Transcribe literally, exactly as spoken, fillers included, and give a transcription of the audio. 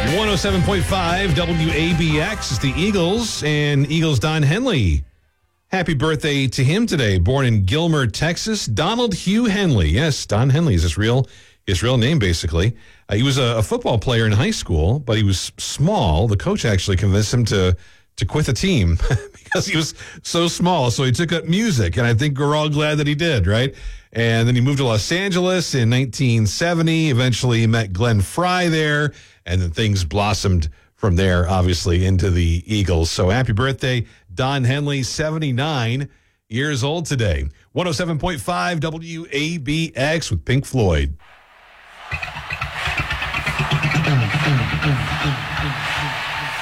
one oh seven point five W A B X is the Eagles, and Eagles Don Henley. Happy birthday to him today. Born in Gilmer, Texas, Donald Hugh Henley. Yes, Don Henley is his real his real name, basically. Uh, he was a, a football player in high school, but he was small. The coach actually convinced him to to quit the team because he was so small. So he took up music, and I think we're all glad that he did, right? And then he moved to Los Angeles in nineteen seventy. Eventually, he met Glenn Fry there, and then things blossomed from there, obviously, into the Eagles. So happy birthday, Don Henley, seventy-nine years old today. one oh seven point five W A B X with Pink Floyd.